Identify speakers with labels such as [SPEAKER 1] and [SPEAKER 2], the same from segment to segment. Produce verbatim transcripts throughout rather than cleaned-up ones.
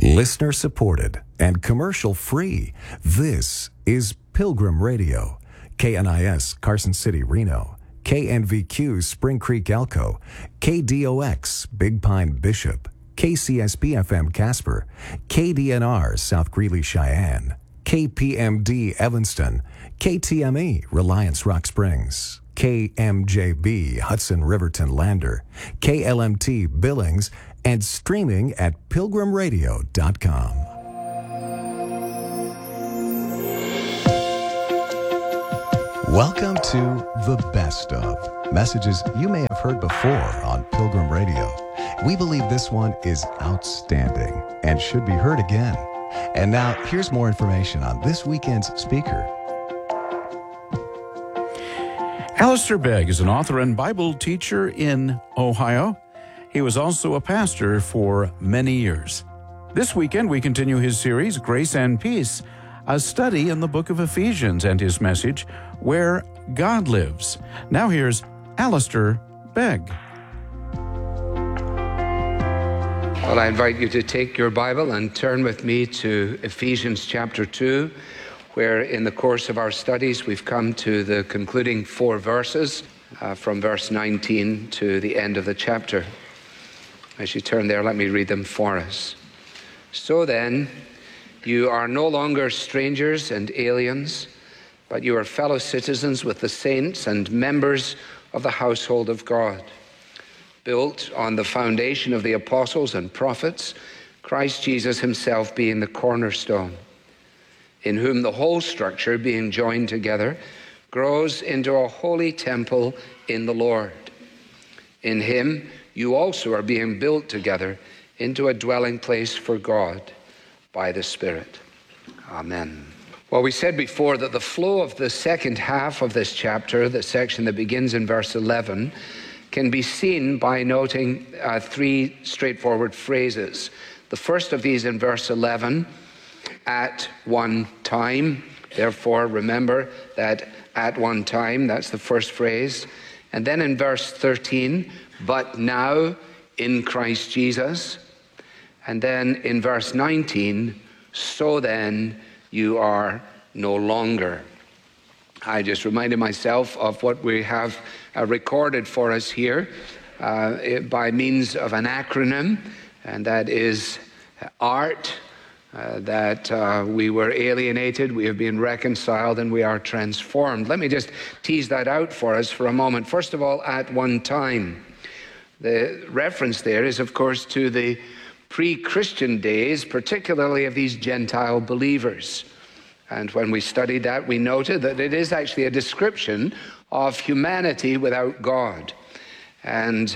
[SPEAKER 1] Listener supported and commercial free. This is Pilgrim Radio. K N I S Carson City, Reno. K N V Q Spring Creek, Elko. K D O X Big Pine, Bishop. K C S B F M Casper. K D N R South Greeley, Cheyenne. K P M D Evanston. K T M E Reliance Rock Springs. K M J B Hudson Riverton Lander. K L M T Billings, and streaming at pilgrim radio dot com. Welcome to The Best Of, messages you may have heard before on Pilgrim Radio. We believe this one is outstanding and should be heard again. And now, here's more information on this weekend's speaker.
[SPEAKER 2] Alistair Begg is an author and Bible teacher in Ohio. He was also a pastor for many years. This weekend, we continue his series, Grace and Peace, a study in the book of Ephesians, and his message, Where God Lives. Now here's Alistair Begg.
[SPEAKER 3] Well, I invite you to take your Bible and turn with me to Ephesians chapter two, where in the course of our studies we've come to the concluding four verses uh, from verse nineteen to the end of the chapter. As you turn there, let me read them for us. So then, you are no longer strangers and aliens, but you are fellow citizens with the saints and members of the household of God, built on the foundation of the apostles and prophets, Christ Jesus himself being the cornerstone, in whom the whole structure, being joined together, grows into a holy temple in the Lord. In him, you also are being built together into a dwelling place for God by the Spirit. Amen. Well, we said before that the flow of the second half of this chapter, the section that begins in verse eleven, can be seen by noting uh, three straightforward phrases. The first of these in verse eleven, at one time. Therefore, remember that at one time, that's the first phrase. And then in verse thirteen, but now in Christ Jesus. And then in verse nineteen, so then you are no longer. I just reminded myself of what we have uh, recorded for us here uh, it, by means of an acronym, and that is ART. Uh, that uh, we were alienated, we have been reconciled, and we are transformed. Let me just tease that out for us for a moment. First of all, at one time. The reference there is, of course, to the pre-Christian days, particularly of these Gentile believers. And when we studied that, we noted that it is actually a description of humanity without God. And,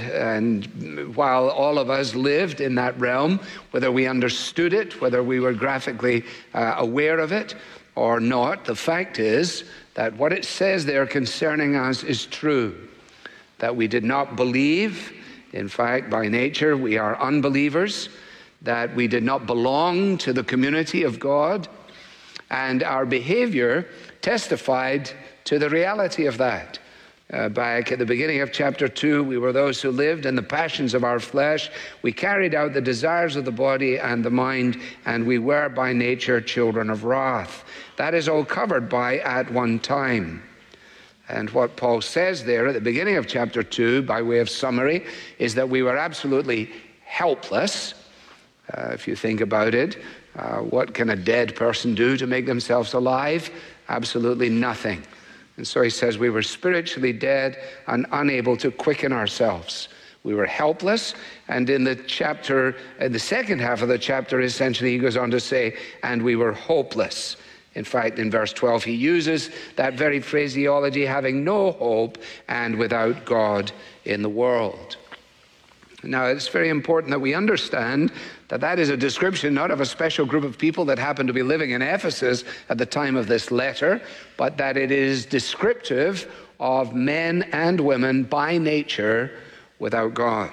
[SPEAKER 3] and while all of us lived in that realm, whether we understood it, whether we were graphically uh, aware of it or not, the fact is that what it says there concerning us is true. That we did not believe. In fact, by nature, we are unbelievers. That we did not belong to the community of God. And our behavior testified to the reality of that. Uh, back at the beginning of chapter two, we were those who lived in the passions of our flesh. We carried out the desires of the body and the mind, and we were by nature children of wrath. That is all covered by at one time. And what Paul says there at the beginning of chapter two, by way of summary, is that we were absolutely helpless. Uh, if you think about it, uh, what can a dead person do to make themselves alive? Absolutely nothing. And so he says we were spiritually dead and unable to quicken ourselves. We were helpless. And in the chapter, in the second half of the chapter, essentially, he goes on to say, and we were hopeless. In fact, in verse twelve, he uses that very phraseology, having no hope and without God in the world. Now, it's very important that we understand that that is a description not of a special group of people that happened to be living in Ephesus at the time of this letter, but that it is descriptive of men and women by nature without God.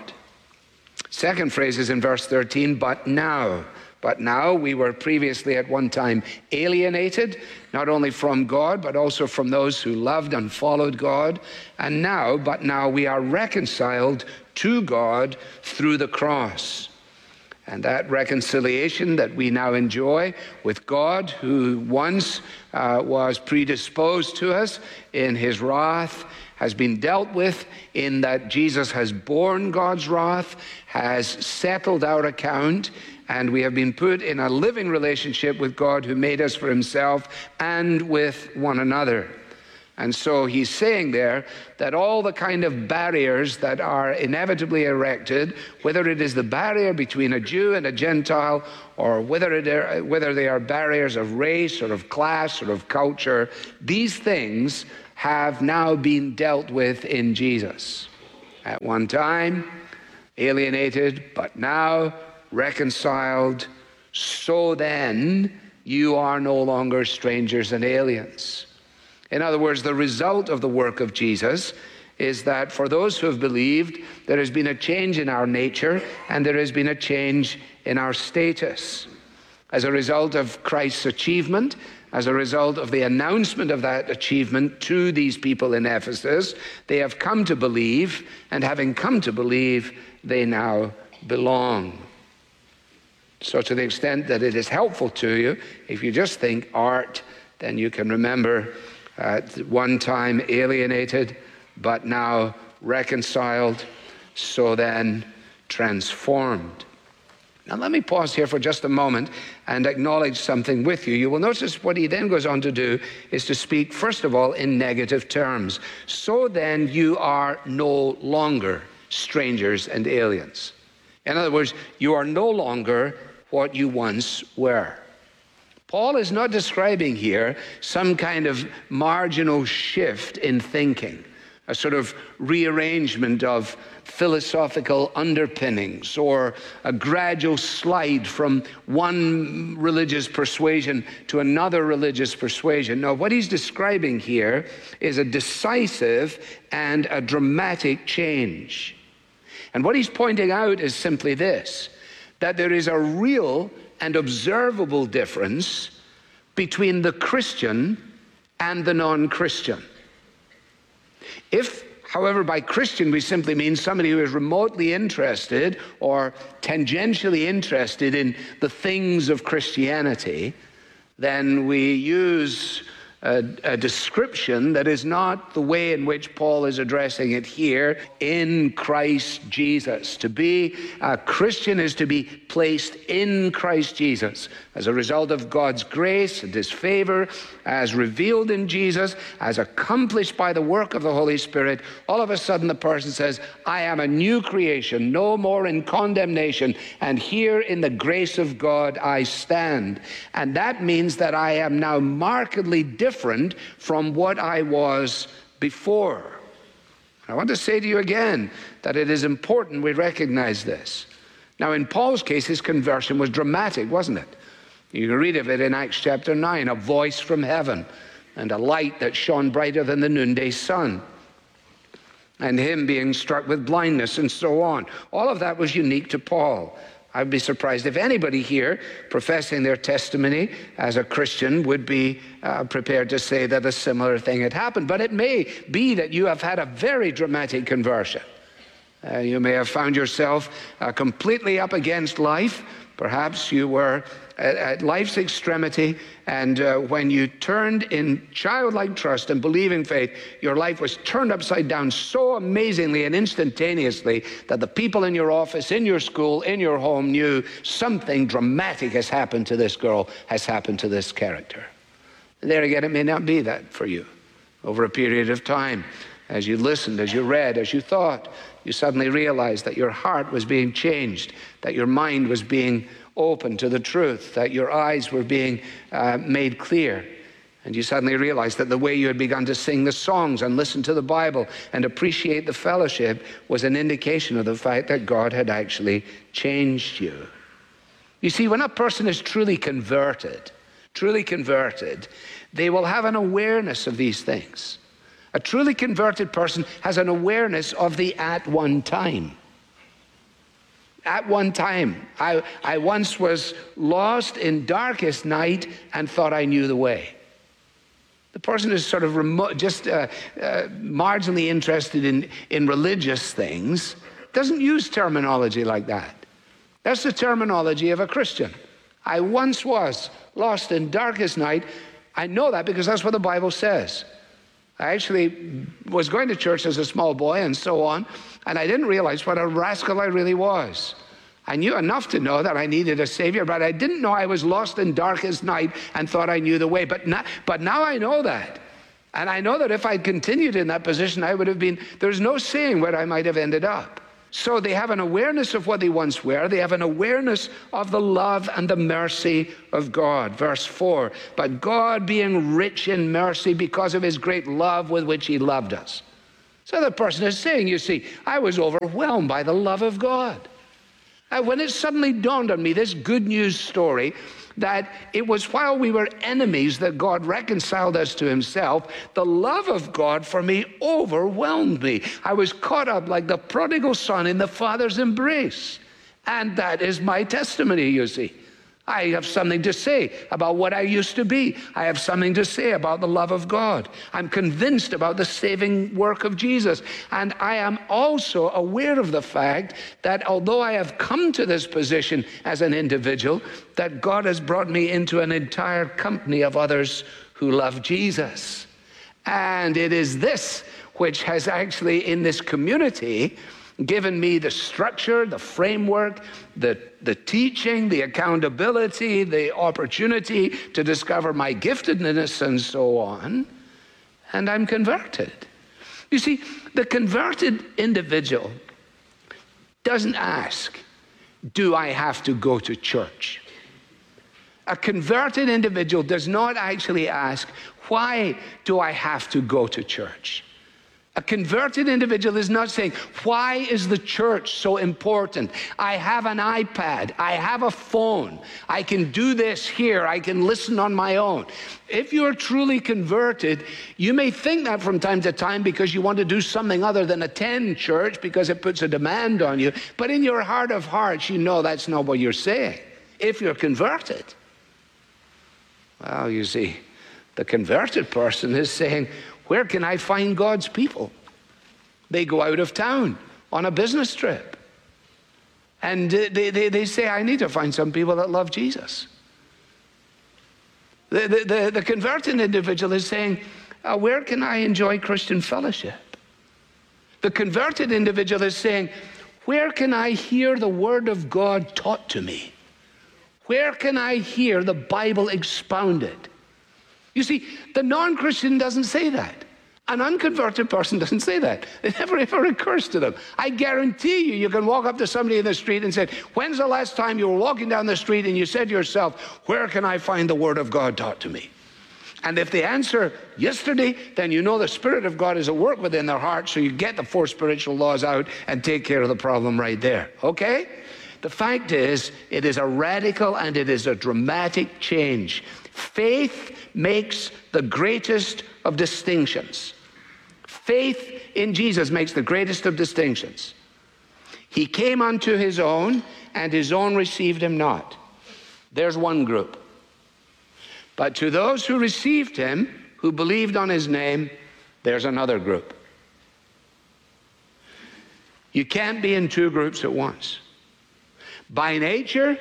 [SPEAKER 3] Second phrase is in verse thirteen, but now. But now we were previously at one time alienated, not only from God, but also from those who loved and followed God. And now, but now we are reconciled to God through the cross. And that reconciliation that we now enjoy with God, who once uh, was predisposed to us in his wrath, has been dealt with in that Jesus has borne God's wrath, has settled our account, and we have been put in a living relationship with God who made us for himself and with one another. And so he's saying there that all the kind of barriers that are inevitably erected, whether it is the barrier between a Jew and a Gentile, or whether, it are, whether they are barriers of race or of class or of culture, these things have now been dealt with in Jesus. At one time, alienated, but now reconciled, so then you are no longer strangers and aliens. In other words, the result of the work of Jesus is that for those who have believed, there has been a change in our nature and there has been a change in our status. As a result of Christ's achievement, as a result of the announcement of that achievement to these people in Ephesus, they have come to believe, and having come to believe, they now belong. So to the extent that it is helpful to you, if you just think art, then you can remember at one time alienated, but now reconciled, so then transformed. Now let me pause here for just a moment and acknowledge something with you. You will notice what he then goes on to do is to speak, first of all, in negative terms. So then you are no longer strangers and aliens. In other words, you are no longer what you once were. Paul is not describing here some kind of marginal shift in thinking, a sort of rearrangement of philosophical underpinnings or a gradual slide from one religious persuasion to another religious persuasion. No, what he's describing here is a decisive and a dramatic change. And what he's pointing out is simply this, that there is a real and observable difference between the Christian and the non-Christian. If, however, by Christian we simply mean somebody who is remotely interested or tangentially interested in the things of Christianity, then we use a, a description that is not the way in which Paul is addressing it here, in Christ Jesus. To be a Christian is to be placed in Christ Jesus as a result of God's grace and his favor, as revealed in Jesus, as accomplished by the work of the Holy Spirit. All of a sudden the person says, I am a new creation, no more in condemnation, and here in the grace of God I stand. And that means that I am now markedly different from what I was before. I want to say to you again that it is important we recognize this. Now, in Paul's case, his conversion was dramatic, wasn't it? You can read of it in Acts chapter nine, a voice from heaven and a light that shone brighter than the noonday sun, and him being struck with blindness and so on. All of that was unique to Paul. I'd be surprised if anybody here professing their testimony as a Christian would be uh, prepared to say that a similar thing had happened. But it may be that you have had a very dramatic conversion. Uh, you may have found yourself uh, completely up against life. Perhaps you were at, at life's extremity, and uh, when you turned in childlike trust and believing faith, your life was turned upside down so amazingly and instantaneously that the people in your office, in your school, in your home knew something dramatic has happened to this girl, has happened to this character. And there again, it may not be that for you. Over a period of time, as you listened, as you read, as you thought, you suddenly realized that your heart was being changed, that your mind was being open to the truth, that your eyes were being uh, made clear. And you suddenly realized that the way you had begun to sing the songs and listen to the Bible and appreciate the fellowship was an indication of the fact that God had actually changed you. You see, when a person is truly converted, truly converted, they will have an awareness of these things. A truly converted person has an awareness of the at one time. At one time, I, I once was lost in darkest night and thought I knew the way. The person is sort of remote, just uh, uh, marginally interested in, in religious things, doesn't use terminology like that. That's the terminology of a Christian. I once was lost in darkest night. I know that because that's what the Bible says. I actually was going to church as a small boy and so on, and I didn't realize what a rascal I really was. I knew enough to know that I needed a Savior, but I didn't know I was lost in darkest night and thought I knew the way. But now, but now I know that. And I know that if I'd continued in that position, I would have been, there's no saying where I might have ended up. So they have an awareness of what they once were. They have an awareness of the love and the mercy of God. Verse four, but God being rich in mercy because of his great love with which he loved us. So the person is saying, you see, I was overwhelmed by the love of God. And when it suddenly dawned on me, this good news story, that it was while we were enemies that God reconciled us to himself, the love of God for me overwhelmed me. I was caught up like the prodigal son in the Father's embrace. And that is my testimony, you see. I have something to say about what I used to be. I have something to say about the love of God. I'm convinced about the saving work of Jesus. And I am also aware of the fact that although I have come to this position as an individual, that God has brought me into an entire company of others who love Jesus. And it is this which has actually, in this community, given me the structure, the framework, the, the teaching, the accountability, the opportunity to discover my giftedness and so on. And I'm converted. You see, the converted individual doesn't ask, do I have to go to church? A converted individual does not actually ask, why do I have to go to church? A converted individual is not saying, why is the church so important? I have an iPad. I have a phone. I can do this here. I can listen on my own. If you're truly converted, you may think that from time to time because you want to do something other than attend church because it puts a demand on you. But in your heart of hearts, you know that's not what you're saying. If you're converted. Well, you see, the converted person is saying, where can I find God's people? They go out of town on a business trip. And they, they, they say, I need to find some people that love Jesus. The, the, the, the converted individual is saying, uh, where can I enjoy Christian fellowship? The converted individual is saying, where can I hear the word of God taught to me? Where can I hear the Bible expounded? You see, the non-Christian doesn't say that. An unconverted person doesn't say that. It never ever occurs to them. I guarantee you, you can walk up to somebody in the street and say, when's the last time you were walking down the street and you said to yourself, where can I find the word of God taught to me? And if they answer yesterday, then you know the Spirit of God is at work within their heart, so you get the four spiritual laws out and take care of the problem right there. Okay? The fact is, it is a radical and it is a dramatic change. Faith makes the greatest of distinctions. Faith in Jesus makes the greatest of distinctions. He came unto his own, and his own received him not. There's one group. But to those who received him, who believed on his name, there's another group. You can't be in two groups at once. By nature,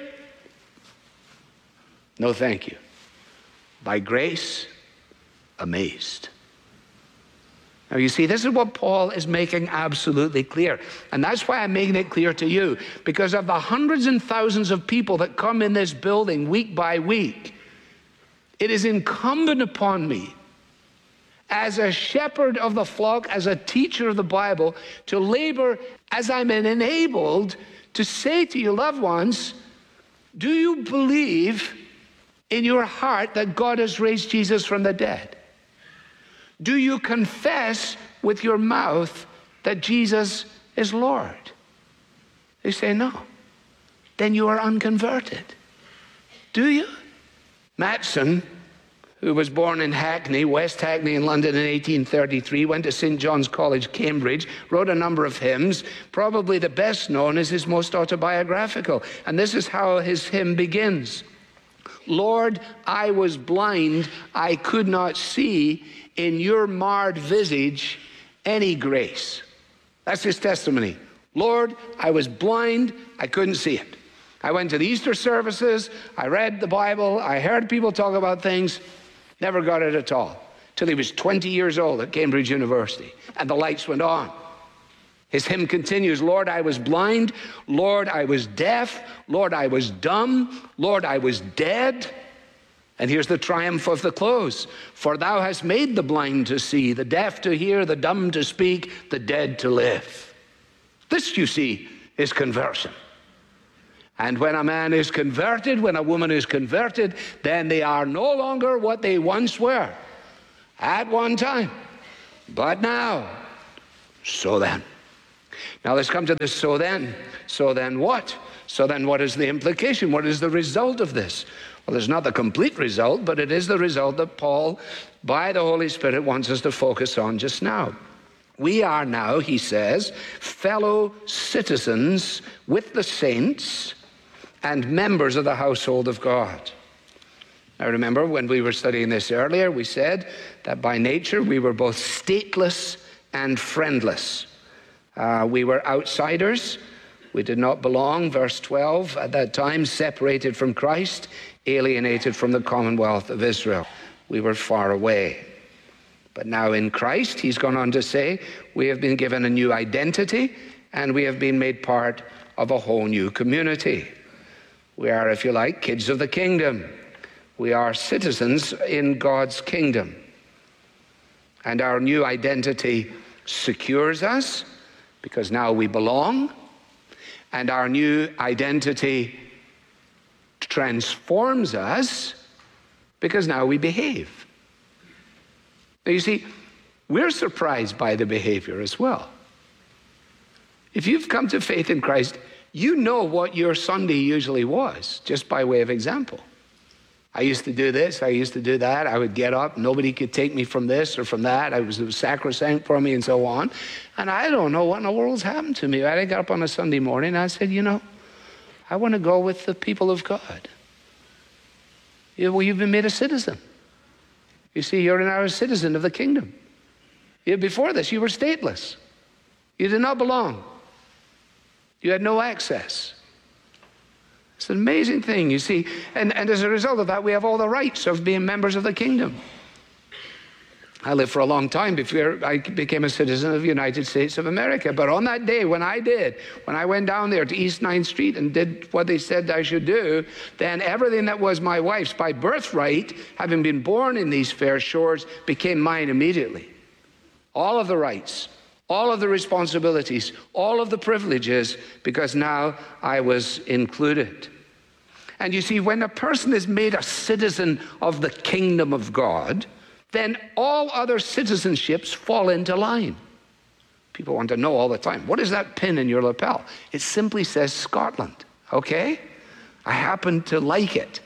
[SPEAKER 3] no thank you. By grace, amazed. Now you see, this is what Paul is making absolutely clear. And that's why I'm making it clear to you. Because of the hundreds and thousands of people that come in this building week by week, it is incumbent upon me, as a shepherd of the flock, as a teacher of the Bible, to labor as I'm enabled to say to your loved ones, do you believe in your heart that God has raised Jesus from the dead? Do you confess with your mouth that Jesus is Lord? They say no. Then you are unconverted. Do you? Matson, who was born in Hackney, West Hackney in London in eighteen thirty-three, went to Saint John's College, Cambridge, wrote a number of hymns. Probably the best known is his most autobiographical. And this is how his hymn begins. Lord, I was blind, I could not see in your marred visage any grace. That's his testimony. Lord, I was blind, I couldn't see it. I went to the Easter services, I read the Bible, I heard people talk about things, never got it at all. Till he was twenty years old at Cambridge University, and the lights went on. His hymn continues, Lord, I was blind, Lord, I was deaf, Lord, I was dumb, Lord, I was dead. And here's the triumph of the close. For thou hast made the blind to see, the deaf to hear, the dumb to speak, the dead to live. This, you see, is conversion. And when a man is converted, when a woman is converted, then they are no longer what they once were at one time, but now. So then. Now let's come to this so then. So then what? So then what is the implication? What is the result of this? Well, it's not the complete result, but it is the result that Paul, by the Holy Spirit, wants us to focus on just now. We are now, he says, fellow citizens with the saints and members of the household of God. Now remember, when we were studying this earlier, we said that by nature we were both stateless and friendless. Uh, we were outsiders. We did not belong, verse twelve, at that time, separated from Christ, alienated from the commonwealth of Israel. We were far away. But now in Christ, he's gone on to say, we have been given a new identity, and we have been made part of a whole new community. We are, if you like, kids of the kingdom. We are citizens in God's kingdom. And our new identity secures us, because now we belong, and our new identity transforms us, because now we behave. Now you see, we're surprised by the behavior as well. If you've come to faith in Christ, you know what your Sunday usually was, just by way of example. I used to do this, I used to do that, I would get up, nobody could take me from this or from that, I was, it was sacrosanct for me and so on. And I don't know what in the world's happened to me. I got up on a Sunday morning and I said, you know, I want to go with the people of God. You, well, you've been made a citizen. You see, you're now a citizen of the kingdom. You, before this, you were stateless. You did not belong. You had no access. It's an amazing thing, you see. And, and as a result of that, we have all the rights of being members of the kingdom. I lived for a long time before I became a citizen of the United States of America. But on that day, when I did, when I went down there to East ninth Street and did what they said I should do, then everything that was my wife's by birthright, having been born in these fair shores, became mine immediately. All of the rights, all of the responsibilities, all of the privileges, because now I was included. And you see, when a person is made a citizen of the kingdom of God, then all other citizenships fall into line. People want to know all the time, what is that pin in your lapel? It simply says Scotland, okay? I happen to like it.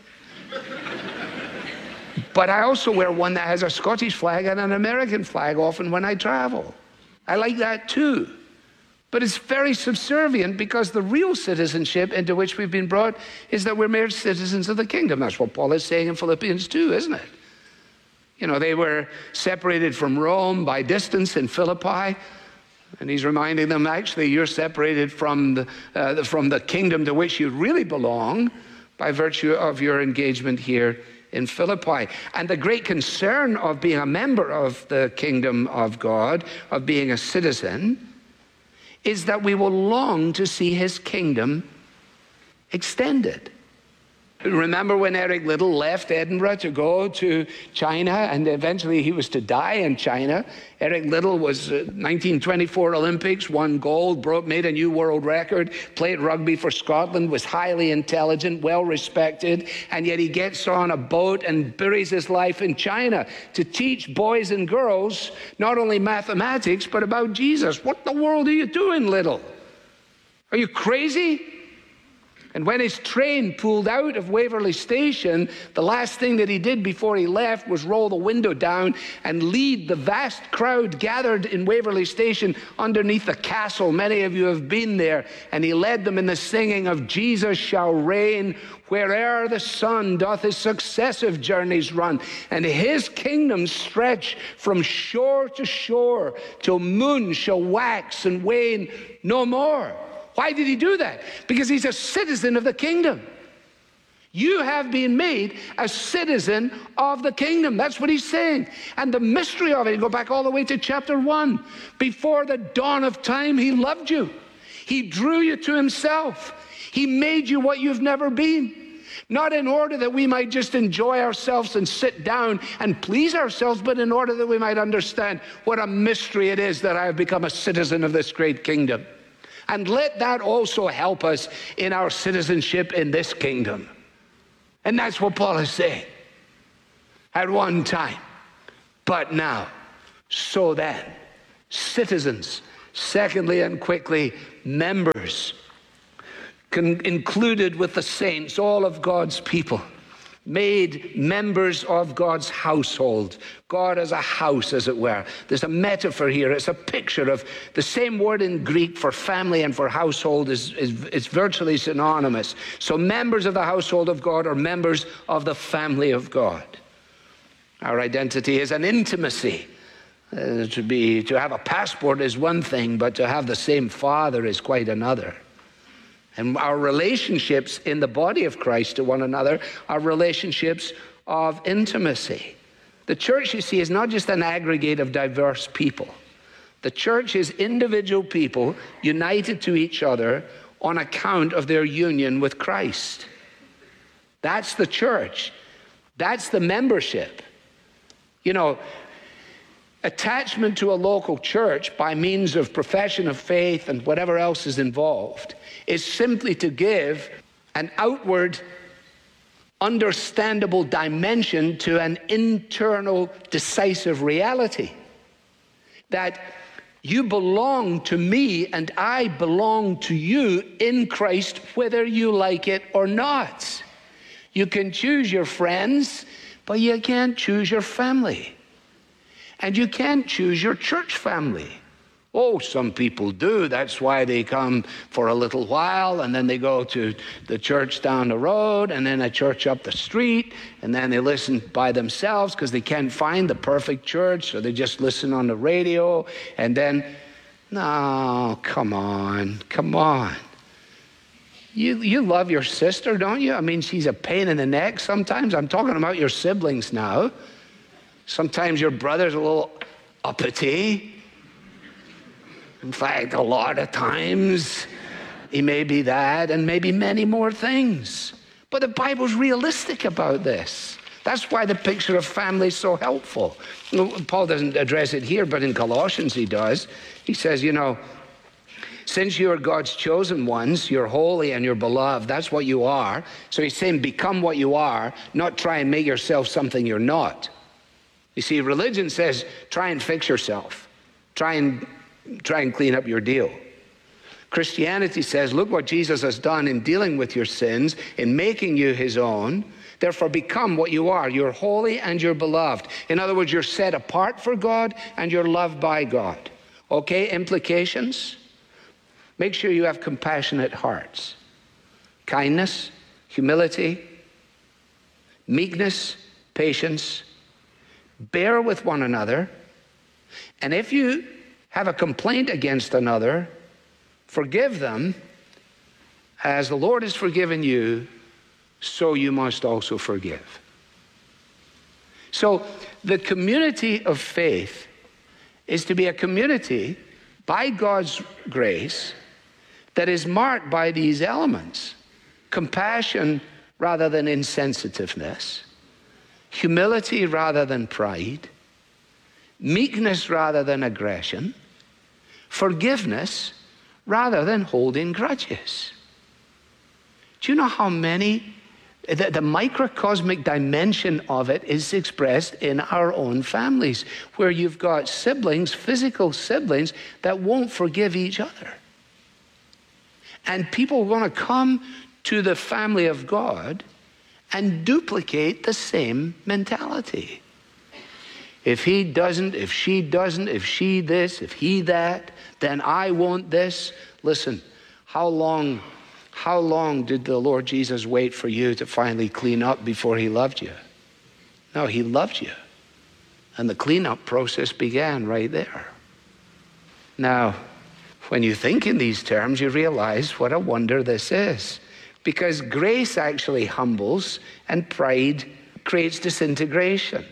[SPEAKER 3] But I also wear one that has a Scottish flag and an American flag often when I travel. I like that too. But it's very subservient, because the real citizenship into which we've been brought is that we're made citizens of the kingdom. That's what Paul is saying in Philippians two, isn't it? You know, they were separated from Rome by distance in Philippi, and he's reminding them, actually, you're separated from the, uh, from the kingdom to which you really belong by virtue of your engagement here in Philippi. And the great concern of being a member of the kingdom of God, of being a citizen, is that we will long to see his kingdom extended. Remember when Eric Liddell left Edinburgh to go to China, and eventually he was to die in China? Eric Liddell was uh, nineteen twenty-four Olympics, won gold, broke, made a new world record, played rugby for Scotland, was highly intelligent, well respected, and yet he gets on a boat and buries his life in China to teach boys and girls not only mathematics, but about Jesus. What the world are you doing, Liddell? Are you crazy? And when his train pulled out of Waverley Station, the last thing that he did before he left was roll the window down and lead the vast crowd gathered in Waverley Station underneath the castle. Many of you have been there. And he led them in the singing of Jesus shall reign where'er the sun doth his successive journeys run. And his kingdom stretch from shore to shore till moon shall wax and wane no more. Why did he do that? Because he's a citizen of the kingdom. You have been made a citizen of the kingdom. That's what he's saying. And the mystery of it, you go back all the way to chapter one. Before the dawn of time, he loved you. He drew you to himself. He made you what you've never been. Not in order that we might just enjoy ourselves and sit down and please ourselves, but in order that we might understand what a mystery it is that I have become a citizen of this great kingdom. And let that also help us in our citizenship in this kingdom. And that's what Paul is saying. At one time, but now, so then, citizens, secondly and quickly, members, con- included with the saints, all of God's people, made members of God's household. God as a house, as it were. There's a metaphor here. It's a picture of the same word in Greek for family and for household is, is, is virtually synonymous. So members of the household of God are members of the family of God. Our identity is an intimacy. Uh, to be, to have a passport is one thing, but to have the same Father is quite another. And our relationships in the body of Christ to one another are relationships of intimacy. The church, you see, is not just an aggregate of diverse people. The church is individual people united to each other on account of their union with Christ. That's the church. That's the membership. You know, attachment to a local church by means of profession of faith and whatever else is involved is simply to give an outward, understandable dimension to an internal, decisive reality. That you belong to me and I belong to you in Christ, whether you like it or not. You can choose your friends, but you can't choose your family. And you can't choose your church family. Oh, some people do. That's why they come for a little while, and then they go to the church down the road, and then a church up the street, and then they listen by themselves because they can't find the perfect church, so they just listen on the radio, and then, no, come on, come on. You, you love your sister, don't you? I mean, she's a pain in the neck sometimes. I'm talking about your siblings now. Sometimes your brother's a little uppity. In fact, a lot of times he may be that and maybe many more things. But the Bible's realistic about this. That's why the picture of family is so helpful. Paul doesn't address it here, but in Colossians he does. He says, you know, since you are God's chosen ones, you're holy and you're beloved, that's what you are. So he's saying become what you are, not try and make yourself something you're not. You see, religion says try and fix yourself. Try and Try and clean up your deal. Christianity says, look what Jesus has done in dealing with your sins, in making you his own. Therefore, become what you are. You're holy and you're beloved. In other words, you're set apart for God and you're loved by God. Okay, implications? Make sure you have compassionate hearts. Kindness, humility, meekness, patience. Bear with one another. And if you have a complaint against another, forgive them, as the Lord has forgiven you, so you must also forgive. So the community of faith is to be a community by God's grace that is marked by these elements: compassion rather than insensitiveness, humility rather than pride, meekness rather than aggression, forgiveness rather than holding grudges. Do you know how many, the, the microcosmic dimension of it is expressed in our own families, where you've got siblings, physical siblings, that won't forgive each other. And people want to come to the family of God and duplicate the same mentality. If he doesn't, if she doesn't, if she this, if he that, then I won't this. Listen, how long, how long did the Lord Jesus wait for you to finally clean up before he loved you? No, he loved you. And the cleanup process began right there. Now, When you think in these terms, you realize what a wonder this is. Because grace actually humbles and pride creates disintegration.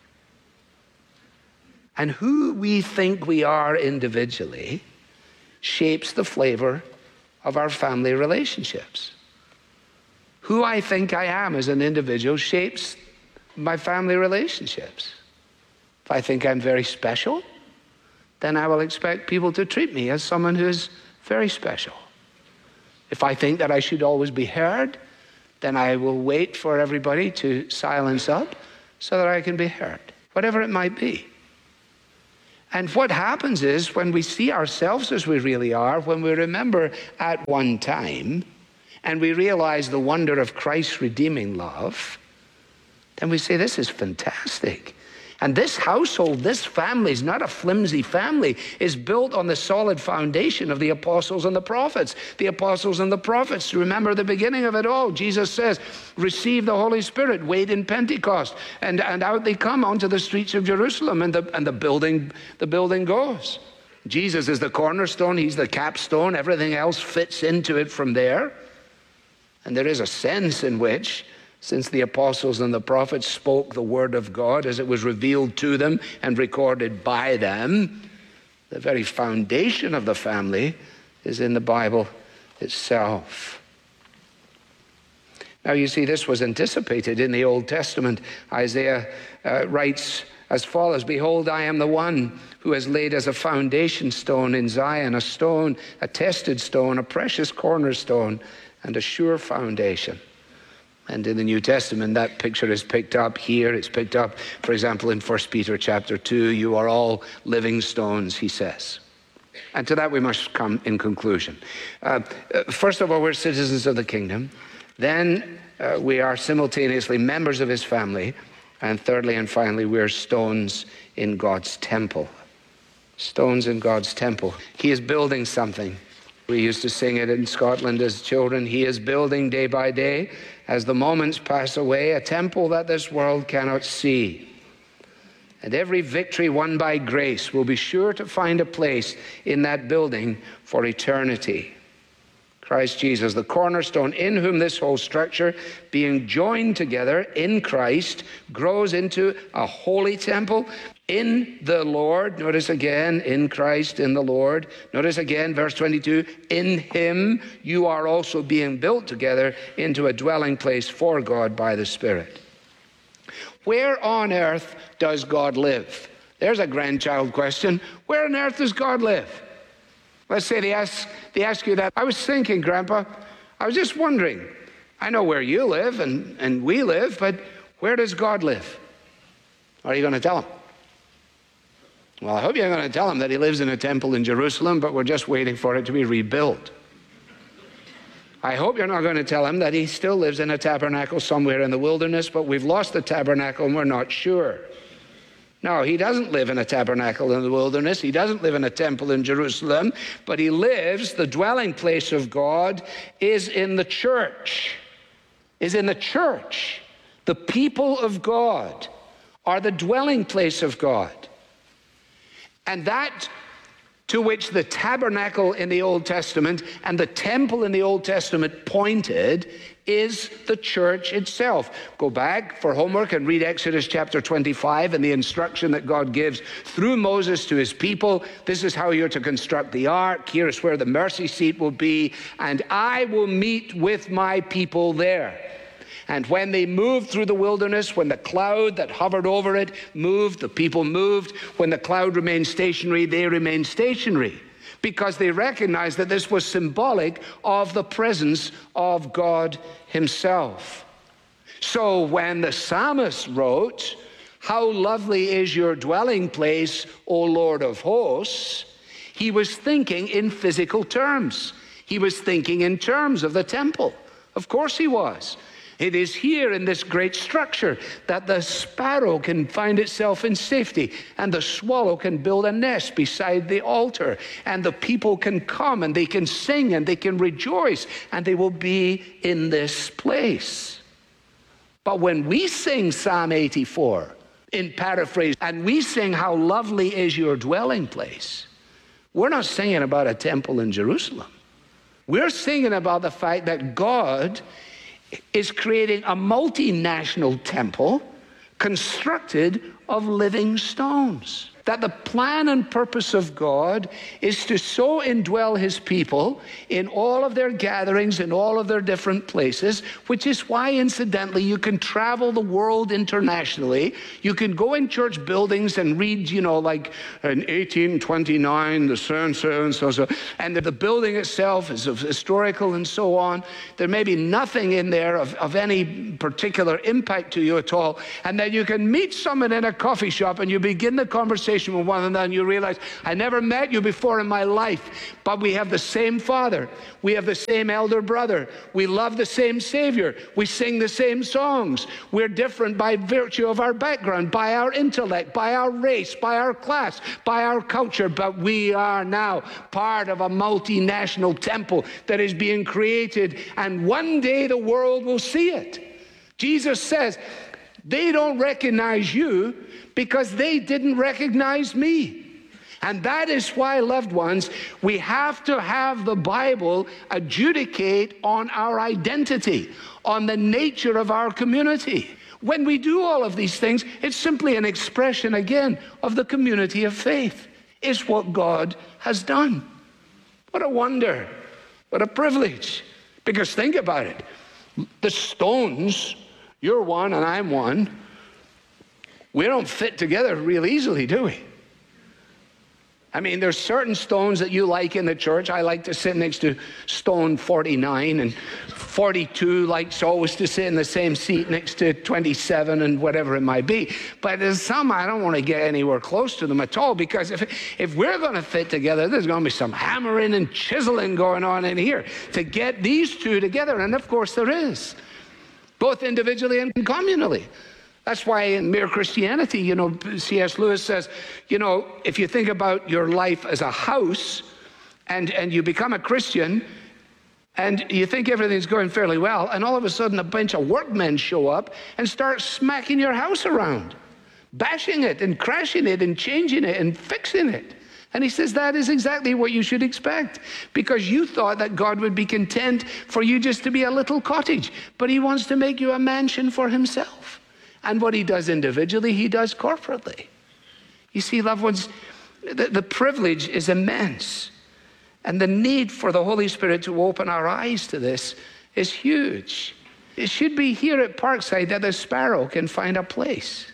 [SPEAKER 3] And who we think we are individually shapes the flavor of our family relationships. Who I think I am as an individual shapes my family relationships. If I think I'm very special, then I will expect people to treat me as someone who is very special. If I think that I should always be heard, then I will wait for everybody to silence up so that I can be heard, whatever it might be. And what happens is when we see ourselves as we really are, when we remember at one time, and we realize the wonder of Christ's redeeming love, then we say, this is fantastic. And this household, this family is not a flimsy family. It's built on the solid foundation of the apostles and the prophets. The apostles and the prophets, remember the beginning of it all. Jesus says, receive the Holy Spirit, wait in Pentecost. And, and out they come onto the streets of Jerusalem, and the, and the, building, the building goes. Jesus is the cornerstone. He's the capstone. Everything else fits into it from there. And there is a sense in which, since the apostles and the prophets spoke the word of God as it was revealed to them and recorded by them, the very foundation of the family is in the Bible itself. Now you see, this was anticipated in the Old Testament. Isaiah uh, writes as follows, behold, I am the one who has laid as a foundation stone in Zion, a stone, a tested stone, a precious cornerstone, and a sure foundation. And in the New Testament, that picture is picked up here. It's picked up, for example, in First Peter chapter two. You are all living stones, he says. And to that we must come in conclusion. Uh, first of all, we're citizens of the kingdom. Then uh, we are simultaneously members of his family. And thirdly and finally, we're stones in God's temple. Stones in God's temple. He is building something. We used to sing it in Scotland as children. He is building day by day, as the moments pass away, a temple that this world cannot see. And every victory won by grace will be sure to find a place in that building for eternity. Christ Jesus, the cornerstone, in whom this whole structure, being joined together in Christ, grows into a holy temple in the Lord. Notice again, in Christ, in the Lord. Notice again, verse twenty-two, in him you are also being built together into a dwelling place for God by the Spirit. Where on earth does God live? There's a grandchild question. Where on earth does God live? Let's say they ask, they ask you that. I was thinking, Grandpa, I was just wondering, I know where you live and, and we live, but where does God live? Are you going to tell him? Well, I hope you're going to tell him that he lives in a temple in Jerusalem, but we're just waiting for it to be rebuilt. I hope you're not going to tell him that he still lives in a tabernacle somewhere in the wilderness, but we've lost the tabernacle and we're not sure. No, he doesn't live in a tabernacle in the wilderness. He doesn't live in a temple in Jerusalem, but he lives, the dwelling place of God is in the church, is in the church. The people of God are the dwelling place of God. And that to which the tabernacle in the Old Testament and the temple in the Old Testament pointed is the church itself. Go back for homework and read Exodus chapter twenty-five and the instruction that God gives through Moses to his people. This is how you're to construct the ark. Here is where the mercy seat will be. And I will meet with my people there. And when they moved through the wilderness, when the cloud that hovered over it moved, the people moved. When the cloud remained stationary, they remained stationary, because they recognized that this was symbolic of the presence of God himself. So when the psalmist wrote, "How lovely is your dwelling place, O Lord of hosts," he was thinking in physical terms. He was thinking in terms of the temple. Of course he was. It is here in this great structure that the sparrow can find itself in safety, and the swallow can build a nest beside the altar, and the people can come and they can sing and they can rejoice, and they will be in this place. But when we sing Psalm eighty-four in paraphrase, and we sing "How lovely is your dwelling place," We're not singing about a temple in Jerusalem. We're singing about the fact that God is creating a multinational temple constructed of living stones. That the plan and purpose of God is to so indwell his people in all of their gatherings, in all of their different places, which is why, incidentally, you can travel the world internationally. You can go in church buildings and read, you know, like in eighteen twenty-nine, the so and so and so, so, and the building itself is of historical and so on. There may be nothing in there of, of any particular impact to you at all. And then you can meet someone in a coffee shop and you begin the conversation with one another and you realize, I never met you before in my life, but we have the same Father. We have the same elder brother. We love the same Savior. We sing the same songs. We're different by virtue of our background, by our intellect, by our race, by our class, by our culture, but we are now part of a multinational temple that is being created, and one day the world will see it. Jesus says, they don't recognize you because they didn't recognize me. And that is why, loved ones, we have to have the Bible adjudicate on our identity, on the nature of our community. When we do all of these things, it's simply an expression, again, of the community of faith. It's what God has done. What a wonder. What a privilege. Because think about it. The stones, you're one and I'm one, we don't fit together real easily, do we? I mean, there's certain stones that you like in the church. I like to sit next to stone forty-nine, and forty-two likes always to sit in the same seat next to twenty-seven and whatever it might be. But there's some I don't want to get anywhere close to them at all, because if, if we're going to fit together, there's going to be some hammering and chiseling going on in here to get these two together. And of course there is, both individually and communally. That's why in Mere Christianity, you know, C S Lewis says, you know, if you think about your life as a house and, and you become a Christian and you think everything's going fairly well, and all of a sudden a bunch of workmen show up and start smacking your house around, bashing it and crashing it and changing it and fixing it. And he says that is exactly what you should expect, because you thought that God would be content for you just to be a little cottage, but he wants to make you a mansion for himself. And what he does individually, he does corporately. You see, loved ones, the, the privilege is immense. And the need for the Holy Spirit to open our eyes to this is huge. It should be here at Parkside that the sparrow can find a place.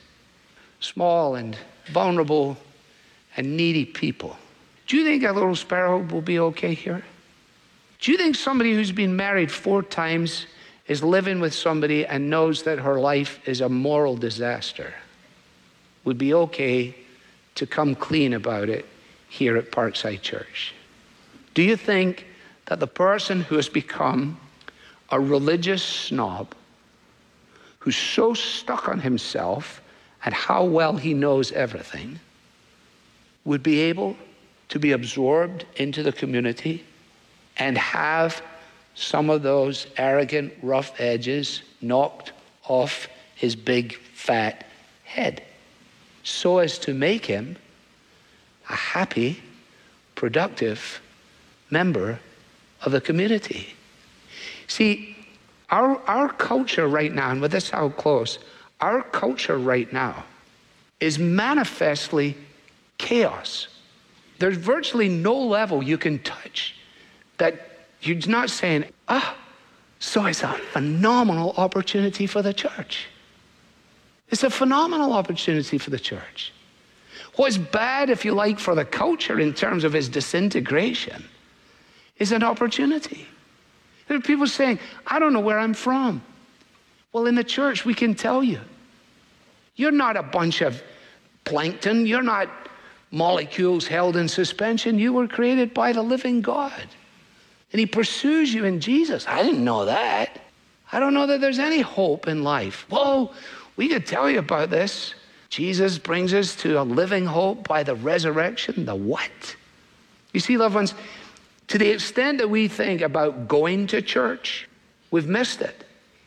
[SPEAKER 3] Small and vulnerable and needy people. Do you think a little sparrow will be okay here? Do you think somebody who's been married four times is living with somebody and knows that her life is a moral disaster would be okay to come clean about it here at Parkside Church? Do you think that the person who has become a religious snob, who's so stuck on himself and how well he knows everything, would be able to be absorbed into the community and have some of those arrogant, rough edges knocked off his big, fat head, so as to make him a happy, productive member of the community? See, our, our culture right now, and with this how close, our culture right now is manifestly chaos. There's virtually no level you can touch that you're not saying, ah, so it's a phenomenal opportunity for the church. It's a phenomenal opportunity for the church. What's bad, if you like, for the culture in terms of its disintegration is an opportunity. There are people saying, I don't know where I'm from. Well, in the church, we can tell you. You're not a bunch of plankton. You're not molecules held in suspension. You were created by the living God. And he pursues you in Jesus. I didn't know that. I don't know that there's any hope in life. Whoa, we could tell you about this. Jesus brings us to a living hope by the resurrection. The what? You see, loved ones, to the extent that we think about going to church, we've missed it.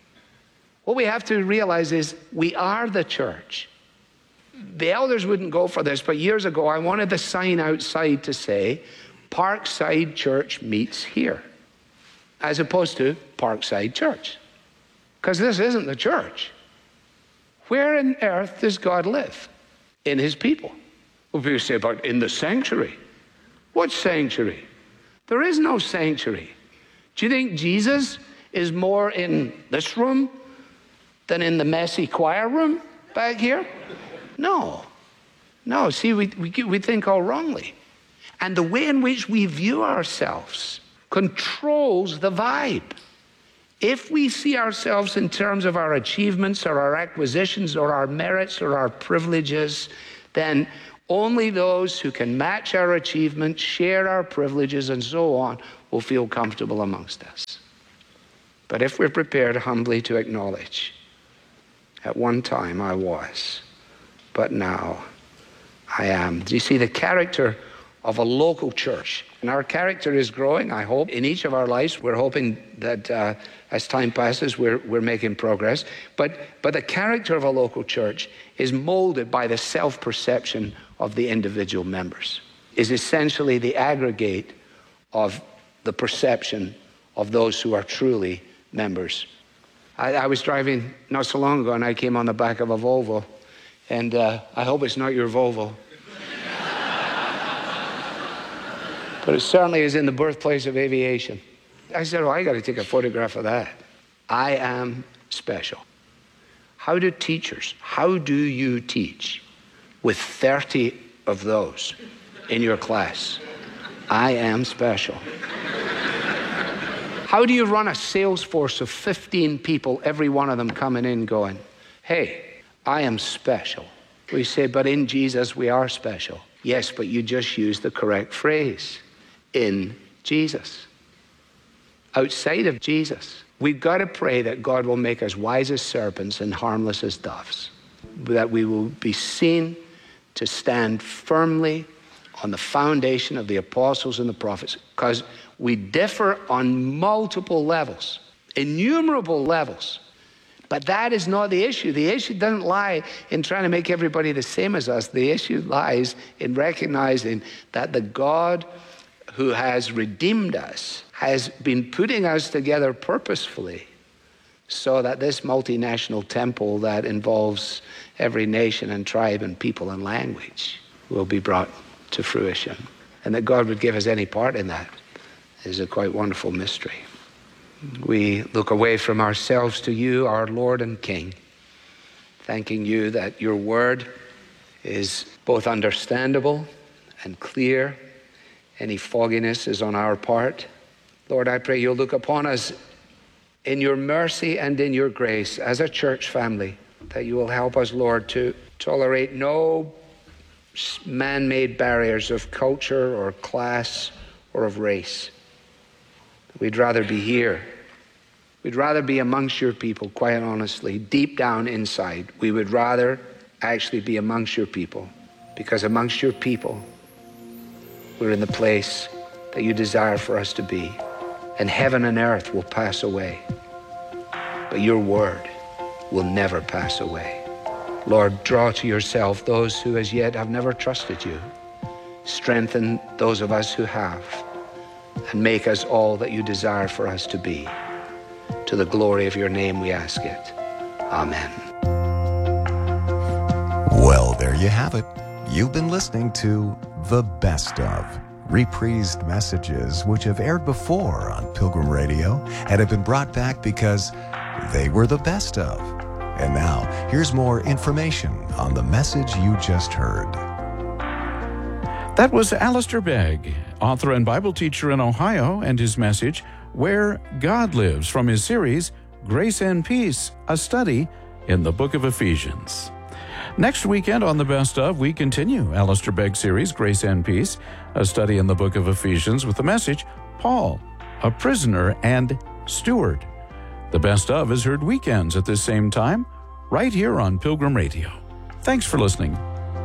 [SPEAKER 3] What we have to realize is we are the church. The elders wouldn't go for this, but years ago I wanted the sign outside to say, Parkside Church meets here, as opposed to Parkside Church. Because this isn't the church. Where on earth does God live? In his people. Well, people say about in the sanctuary. What sanctuary? There is no sanctuary. Do you think Jesus is more in this room than in the messy choir room back here? No. No, see, we, we, we think all wrongly. And the way in which we view ourselves controls the vibe. If we see ourselves in terms of our achievements or our acquisitions or our merits or our privileges, then only those who can match our achievements, share our privileges, and so on will feel comfortable amongst us. But if we're prepared humbly to acknowledge, at one time I was, but now I am. Do you see the character of a local church? And our character is growing, I hope. In each of our lives, we're hoping that uh, as time passes, we're, we're making progress. But, but the character of a local church is molded by the self-perception of the individual members, is essentially the aggregate of the perception of those who are truly members. I, I was driving not so long ago, and I came on the back of a Volvo, and uh, I hope it's not your Volvo. But it certainly is in the birthplace of aviation. I said, oh, I got to take a photograph of that. I am special. How do teachers, how do you teach with thirty of those in your class? I am special. How do you run a sales force of fifteen people, every one of them coming in going, hey, I am special? We say, but in Jesus we are special. Yes, but you just used the correct phrase. In Jesus. Outside of Jesus, we've got to pray that God will make us wise as serpents and harmless as doves, that we will be seen to stand firmly on the foundation of the apostles and the prophets, because we differ on multiple levels, innumerable levels. But that is not the issue. The issue doesn't lie in trying to make everybody the same as us. The issue lies in recognizing that the God who has redeemed us has been putting us together purposefully so that this multinational temple that involves every nation and tribe and people and language will be brought to fruition. And that God would give us any part in that is a quite wonderful mystery. We look away from ourselves to you, our Lord and King, thanking you that your word is both understandable and clear. Any fogginess is on our part. Lord, I pray you'll look upon us in your mercy and in your grace as a church family, that you will help us, Lord, to tolerate no man-made barriers of culture or class or of race. We'd rather be here. We'd rather be amongst your people, quite honestly. Deep down inside, we would rather actually be amongst your people, because amongst your people, we're in the place that you desire for us to be. And heaven and earth will pass away, but your word will never pass away. Lord, draw to yourself those who as yet have never trusted you. Strengthen those of us who have, and make us all that you desire for us to be. To the glory of your name we ask it. Amen.
[SPEAKER 1] Well, there you have it. You've been listening to The Best Of, reprised messages which have aired before on Pilgrim Radio and have been brought back because they were the best of. And now, here's more information on the message you just heard.
[SPEAKER 2] That was Alistair Begg, author and Bible teacher in Ohio, and his message, Where God Lives, from his series, Grace and Peace, a study in the book of Ephesians. Next weekend on The Best Of, we continue Alistair Begg's series, Grace and Peace, a study in the book of Ephesians, with the message, Paul, a prisoner and steward. The Best Of is heard weekends at this same time, right here on Pilgrim Radio. Thanks for listening.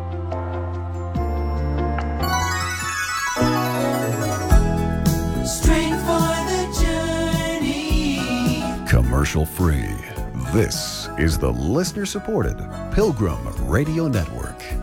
[SPEAKER 4] Strength for the journey.
[SPEAKER 1] Commercial free. This is the listener-supported Pilgrim Radio Network.